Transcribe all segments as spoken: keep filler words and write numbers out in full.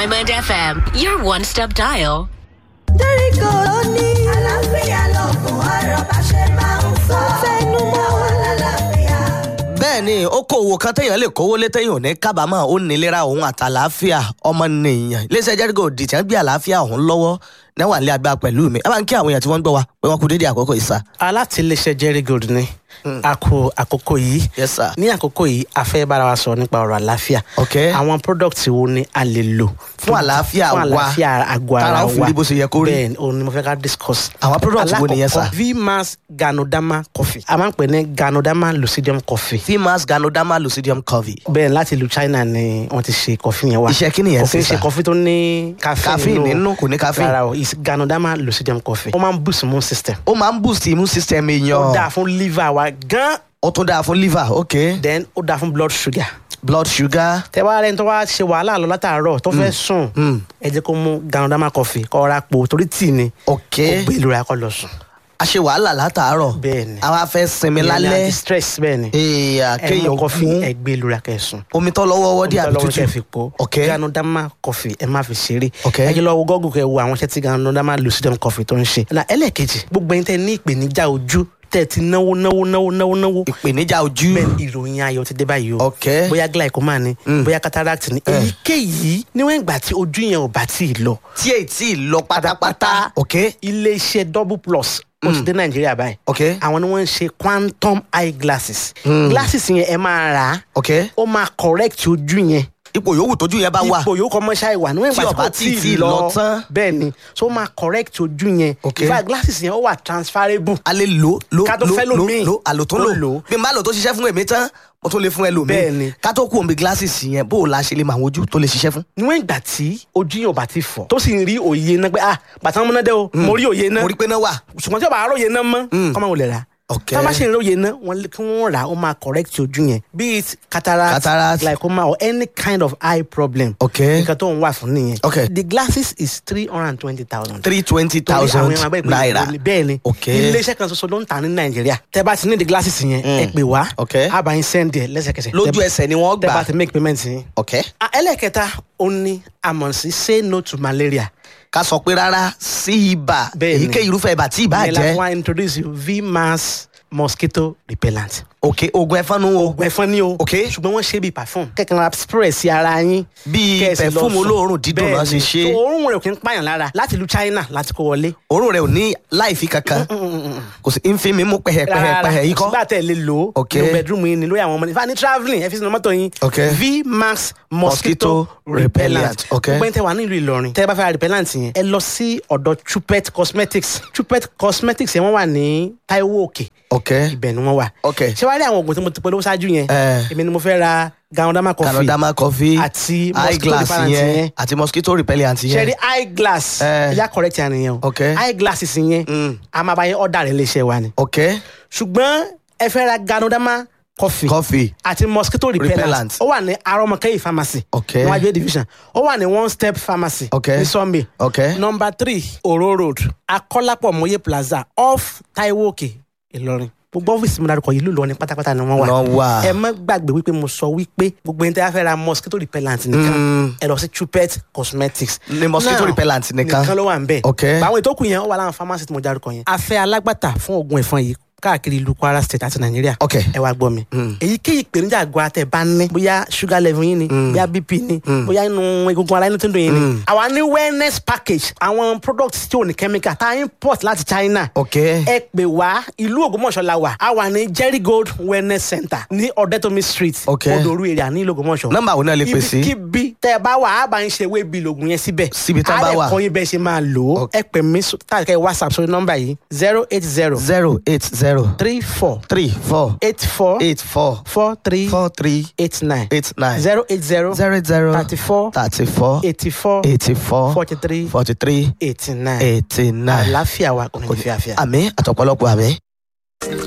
Diamond F M, your one-stop dial. Jericho ní àlàáfíà lọ́gùn ọ̀rọ̀ bá ṣe máa ń sọ. Fẹ́nu mọ́ wọn lálàáfíà. Bẹ́ẹ̀ni okòwò kan téèyàn lè kówó lé téèyàn ò ní kábàámọ̀ ó nílera òun àtàlàáfíà ọmọnìyàn iléeṣẹ́ Jericho dìtẹ̀ ń gbé àlàáfíà òun lọ́wọ́ náwà nílé agbára pẹ̀lú mi ẹ bá ń kí àwọn èèyàn tí wọ́n ń gbọ́ wa pé wọ́n kú dédé àkókò ìsà. Alátiléeṣẹ́ Jericho ni a kó àkókò yìí Yes, sir. ní àkókò yìí a fẹ́ bára wa sọ nípa ọ̀rọ̀ àlàáfíà. Okay. Àwọn product wo ni a lè lò Fún àlàáfíà wa. fún àlàáfíà àgọ́ ara wa Tára ó fi rí bó ṣe yẹ kó rí. bẹ́ẹ̀ ni òun ni mo fẹ́ ká discuss. Àwọn product wo nìyẹn, sir? Alákọ̀ọ́kọ́ V-Max Ganoderma coffee a máa ń pè ní Ganoderma Lucidium coffee. Fimas Ganoderma Lucidium Coffee. bẹ́ẹ̀ láti ìlú China ni wọ́n ti ṣe coffee yẹn wá. Iṣẹ́ kí nìyẹn kò kí sí, ń sir? ṣe coffee tó ní caffeine Caffeine nínú, kò ní caffeine. rárá o is Ganoderma Lucidium coffee. ó máa ń boost immune system. Ó máa ń boost immune system èèyàn. ó dáa fún liver wa gan. Ó tún dáa fún liver, okay. then ó dáa fún blood sugar. Blood sugar. tẹ wá rẹni tó wá ṣe wàhálà lọ látàárọ̀ tó fẹ́ sùn ẹ jẹ́ kó mú Ganoderma coffee kó ra po torí tíì ni Okay. kó gbé ìlú ra kó lọ sùn. A ṣe wàhálà látàárọ̀. Bẹ́ẹ̀ni. Àwa fẹ́ sinmi Ìyẹn ni lálẹ́. anti-stress bẹ́ẹ̀ ni. Èèyàn ẹ mú kéèyàn coffee mú ẹ gbé ìlú ra kẹ́ sùn. omi tó lọ́wọ́ wọ́dí àbí Ọlọ́run kẹ́ fi tútù. po. Okay. Ganoderma coffee ẹ má fi ṣeré. Okay. ẹ jẹ́ lọ wo Google kẹ́ wo àwọn iṣẹ́ tí Ganoderma Lucidium coffee tó ń ṣe. na ẹlẹ́ẹ̀kejì gbogbo ẹni tẹ́ ní ìpèníjà ojú tẹ́ ti náwó náwó náwó náwó náwó. Ìpèníjà ojú. bẹ́ẹ̀ ìròyìn ayọ̀ ti dé báyìí o. Okay. bóyá glaucoma ni bóyá cataract ni èyíkéyìí níwọ̀n ìgbà tí ojú yẹn ò bá tí ì lọ. Tí èyí tí ì lọ pátápátá. Okay. ilé iṣẹ́ double plus ó ti dé Nàìjíríà báyìí. Okay. àwọn ni wọ́n ń ṣe quantum eye glasses. glasses yẹn ẹ máa rà á. Okay. ó máa correct ojú yẹn. Ipò yòówù tójú yẹn bá wà. ipò yòókù ọmọ ṣáà wà níwọ̀n Tí ìgbà ó bá tí ì tí ì lọ tán. bẹ́ẹ̀ ni so ó máa correct ojú yẹn. Okay. in fact glasses yẹn ó wà transferable. A lè lò lò Ká tó lò fẹ́ lò lòmíì. lò àlò tó Tó lò. lò. Bí n bá lò tó ṣiṣẹ́ fún èmi tán mo tún lè fún ẹlòmíì. Bẹ́ẹ̀ni. Ká tó kú òǹbí glasses yẹn bó o la ṣe lè mọ àwọn ojú tó lè ṣiṣẹ́ fún. níwọ̀n ìgbà tí ojú yẹn ò bá ti fọ́ tó sì ń rí òye náà pé ah bàtà ọmọ náà dé o mo rí òye náà Mo rí pé náà wà. ṣùgbọ́n tí o bá róye náà mọ́ kọ́mọ wò lè rà. Okay. tá a bá ṣe ìróye náà wọ́n lè kí wọ́n rà ó máa correct ojú yẹn be it cataract, Cataract. glaucoma or any kind of eye problem. Okay. nǹkan tó ń wà fún nìyẹn. Okay. the glasses is three hundred and twenty thousand. three twenty thousand naira. bẹ́ẹ̀ ni Okay. iléeṣẹ́ kan ṣoṣo ló ń tà ní Nàìjíríà. tẹ́ bá ti ní the glasses yẹn ẹ pè wá. Okay. a bá yín send ẹ lẹ́sẹ̀kẹsẹ̀. Lójú Tẹ́- ẹsẹ̀ ni wọ́n tẹ́ gbà. bá ti make payment yín. Okay. Ah, ẹlẹ́kẹta ó ní àmọ̀ sí say no to malaria. Ká sọ pé rárá sí ibà. Bẹ́ẹ̀ni. Èyíkéyìí irúfẹ́ ibà tí ibà ìyẹn la jẹ́. fún wa introduce you V-Max mosquito repellent. Okay. Oògùn ẹ̀fọn nu o. oògùn ẹ̀fọn ni o. Okay. ṣùgbọ́n wọ́n ṣe bíi perfume. kẹ̀kẹ́ ra spray sí ara yín. Bíi Kẹ́ ẹ sì lọ perfume sùn. olóòórùn dídùn náà ṣe ṣe. Bẹ́ẹ̀ni. So, òórùn rẹ̀ kì í pààyàn lára láti ìlú China láti kó wọlé. Òórùn rẹ̀ ò ní láìfi kankan. Kò sí ń fi mi mú pẹ̀hẹ̀pẹ̀hẹ̀ yìí kọ́. ṣùgbọ́n àtẹ̀ lè lò ó. Okay. nínú bedroom yín ni lórí àwọn ọmọ nípa ní travelling ẹ fi sínú mọ́tò yín. Okay. V-Max Mosquito mosquito repellent. repellent. Okay. gbogbo ẹni tẹ́ wà nílùú Ìlọrin tẹ́ bá fẹ́ ra repellent yẹn ẹ lọ sí ọ̀dọ̀ Chupet Cosmetics. Chupet Cosmetics yẹn wọ́n wà ní Taiwo Òkè. Okay. ibẹ̀ ni wọ́n wà. Okay. ṣé wàá rí àwọn oògùn tí mo ti polówó ṣáájú yẹn. Eh. èmi ni mo fẹ́ ra Ganoderma coffee. Ganoderma coffee. àti eye mosquito glass repellent yẹn yẹn. àti mosquito repellent ṣe yẹn. rí eye glass. Eh. ẹ̀yà correct yẹn nìyẹn o. Okay. eye glasses yẹn. a máa bá yẹn ọ̀dà rẹ̀ léṣe wa ni. Okay. ṣùgbọ́n ẹ fẹ́ ra Ganoderma coffee. Coffee. àti mosquito repellent. Repellent. ó wà ní Aromọkẹ́yì pharmacy. Okay. níwájú A division. ó wà ní one step pharmacy. Okay. ní Sunday. Okay. number three Oro road Akọ́lápọ̀ Mọ́yé plaza off Taiwo Òkè Ìlọrin. gbogbo ọ́fíìsì mi dárúkọ yìí ló lọ ní pátápátá ni wọ́n wà. Wọ́n wà. ẹ má gbàgbé wípé mo sọ wípé gbogbo ẹni tí a fẹ́ ra mosquito repellent nìkan ẹ lọ sí Chupet Cosmetics. Ní mosquito Now, repellent nìkan. nìkan ló wà ń bẹ̀. Okay. àwọn ìtókù yẹn ó wà láwọn pharmacy tí mo dárúkọ yẹn. a fẹ́ alágbàtà fún oògùn ẹ̀fọn yìí káàkiri ìlú Kwara state àti Nàìjíríà. Okay. ẹ wá gbọ́ mi. èyíkéyìí ìpèníjà àgọ́ àtẹ̀ bá ní bóyá sugar level yín ni bóyá B P ni bóyá inú egungun ara inú tó ń dùn yín ni. àwa ní wellness package àwọn products tí ò ní chemical tá a import láti China. Okay. ẹ pè wá ìlú Ògbómọ̀ṣọ́ la wà a wà ní Jerry Gold wellness center ní Ọ̀dẹ́tòmí street. Okay. Odoru area ní ìlú Ògbómọ̀ṣọ́. Nọ́mbà wo náà lè pè sí? ibikíbi tẹ ẹ bá wà á bá ń ṣe ewé bíi lògùn yẹn síbẹ̀. Síbi tán bá wà. á lè kọ́ yín bẹ́ẹ̀ ṣe máa lò ó. Okay. ẹ pè mí tàbí WhatsApp sórí nọ́mbà yìí zero eight zero zero eight zero three four three four eight four eight four four three four three eight nine eight nine zero eight zero zero zero thirty four thirty four eighty four eighty four forty three forty three eighty nine. eighty nine. àlàáfíà wa kò ní fi àfíà. Àmín àtọ̀pọ̀lọpọ̀ àmín.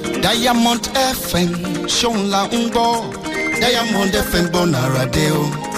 Diamond F M ṣóun la ń gbọ́ Diamond F M gbọ́ nàrà dé o.